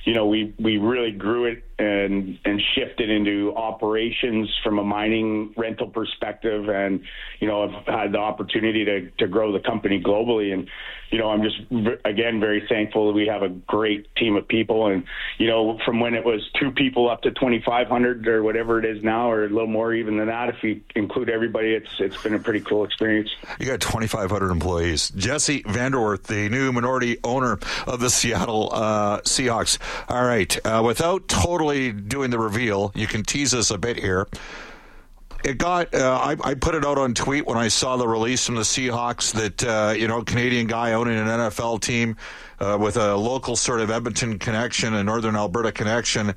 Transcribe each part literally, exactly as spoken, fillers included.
you know, we, we really grew it and, and shifted into operations from a mining rental perspective. And, you know, I've had the opportunity to, to grow the company globally. And, you know, I'm just, again, very thankful that we have a great team of people. And, you know, from when it was two people up to twenty-five hundred or whatever it is now, or a little more even than that, if you include everybody, it's it's been a pretty cool experience. You got twenty-five hundred employees. Jesse Vanderwerf, the new minority owner of the Seattle uh, Seahawks. All right. Uh, without totally doing the reveal, you can tease us a bit here. It got, uh, I, I put it out on tweet when I saw the release from the Seahawks that, uh, you know, Canadian guy owning an N F L team uh, with a local sort of Edmonton connection, a Northern Alberta connection.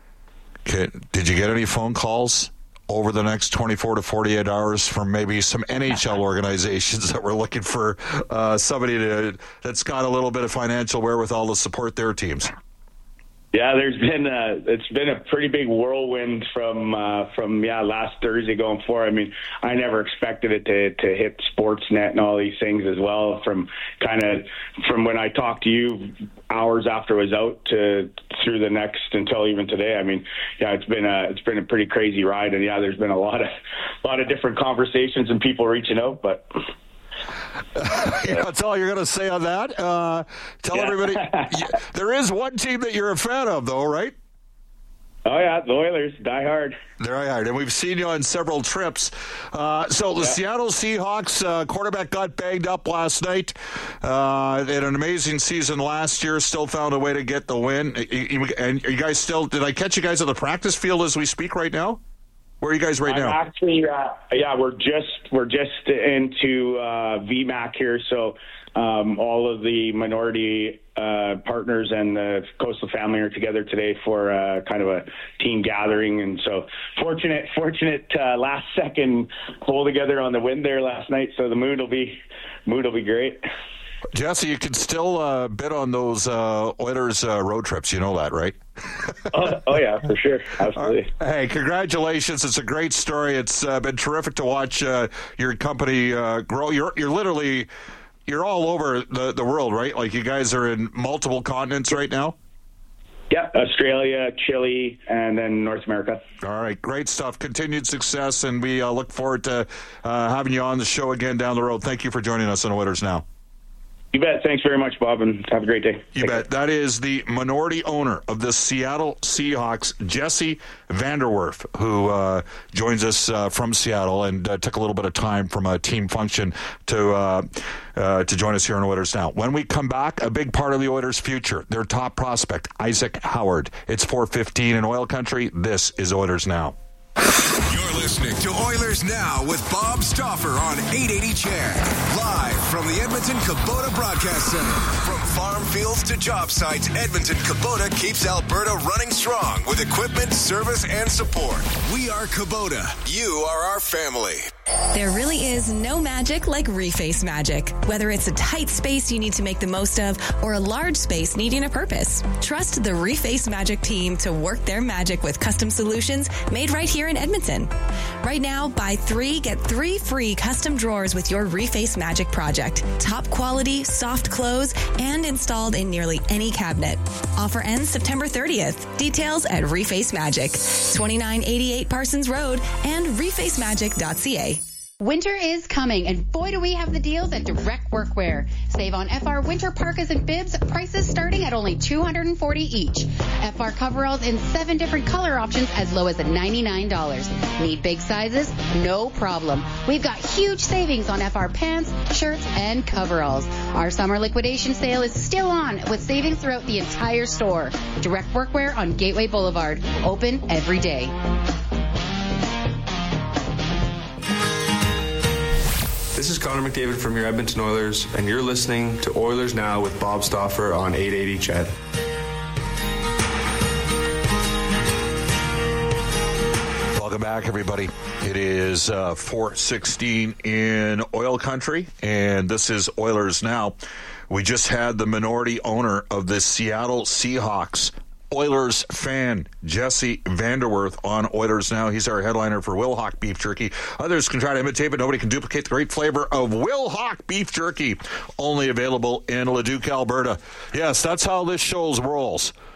Did you get any phone calls over the next twenty-four to forty-eight hours from maybe some N H L organizations that were looking for uh, somebody to, that's got a little bit of financial wherewithal to support their teams? Yeah, there's been a, it's been a pretty big whirlwind from uh, from yeah last Thursday going forward. I mean, I never expected it to to hit Sportsnet and all these things as well. From kind of from when I talked to you hours after I was out to through the next until even today. I mean, yeah, it's been a it's been a pretty crazy ride, and yeah, there's been a lot of a lot of different conversations and people reaching out, but. You know, that's all you're going to say on that. Uh, tell yeah. everybody, you, there is one team that you're a fan of, though, right? Oh, yeah, the Oilers, die hard. They're die hard, and we've seen you on several trips. Uh, so the yeah. Seattle Seahawks uh, quarterback got banged up last night. Uh, they had an amazing season last year, still found a way to get the win. And you guys still, did I catch you guys at the practice field as we speak right now? Where are you guys right I'm now? Actually, uh, yeah, we're just we're just into uh, V MAC here, so um, all of the minority uh, partners and the Coastal family are together today for uh, kind of a team gathering, and so fortunate, fortunate uh, last second pull together on the wind there last night. So the mood will be mood will be great. Jesse, you can still uh, bid on those uh, Oilers uh, road trips. You know that, right? oh, oh, yeah, for sure. Absolutely. Uh, hey, congratulations. It's a great story. It's uh, been terrific to watch uh, your company uh, grow. You're you're literally, you're all over the, the world, right? Like you guys are in multiple continents right now? Yeah, Australia, Chile, and then North America. All right, great stuff. Continued success, and we uh, look forward to uh, having you on the show again down the road. Thank you for joining us on Oilers Now. You bet. Thanks very much, Bob, and have a great day. You Take bet. Care. That is the minority owner of the Seattle Seahawks, Jesse Vanderwerf, who uh, joins us uh, from Seattle and uh, took a little bit of time from a team function to uh, uh, to join us here on Oilers Now. When we come back, a big part of the Oilers' future, their top prospect, Isaac Howard. It's four fifteen in Oil Country. This is Oilers Now. You're listening to Oilers Now with Bob Stauffer on eight eighty C H E D. Live from the Edmonton Kubota Broadcast Center. From farm fields to job sites, Edmonton Kubota keeps Alberta running strong with equipment, service, and support. We are Kubota. You are our family. There really is no magic like Reface magic. Whether it's a tight space you need to make the most of or a large space needing a purpose, trust the Reface Magic team to work their magic with custom solutions made right here in Edmonton. Right now, buy three, get three free custom drawers with your Reface Magic project. Top quality, soft close, and installed in nearly any cabinet. Offer ends September thirtieth. Details at Reface Magic, twenty-nine eighty-eight Parsons Road and reface magic dot c a. Winter is coming, and boy do we have the deals at Direct Workwear. Save on F R winter parkas and bibs, prices starting at only two hundred forty dollars each. F R coveralls in seven different color options as low as ninety-nine dollars. Need big sizes? No problem. We've got huge savings on F R pants, shirts, and coveralls. Our summer liquidation sale is still on with savings throughout the entire store. Direct Workwear on Gateway Boulevard. Open every day. This is Connor McDavid from your Edmonton Oilers, and you're listening to Oilers Now with Bob Stauffer on eight eighty C H E D. Welcome back, everybody. It is uh, four sixteen in Oil Country, and this is Oilers Now. We just had the minority owner of the Seattle Seahawks, Oilers fan, Jesse Vanderwerf, on Oilers Now. He's our headliner for Wilhauk Beef Jerky. Others can try to imitate, but nobody can duplicate the great flavor of Wilhauk Beef Jerky. Only available in Leduc, Alberta. Yes, that's how this show rolls.